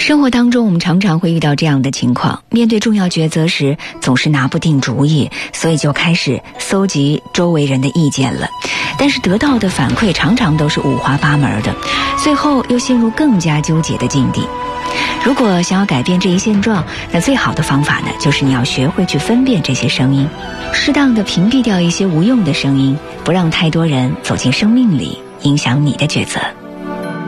生活当中我们常常会遇到这样的情况，面对重要抉择时总是拿不定主意，所以就开始搜集周围人的意见了，但是得到的反馈常常都是五花八门的，最后又陷入更加纠结的境地。如果想要改变这一现状，那最好的方法呢，就是你要学会去分辨这些声音，适当的屏蔽掉一些无用的声音，不让太多人走进生命里，影响你的抉择。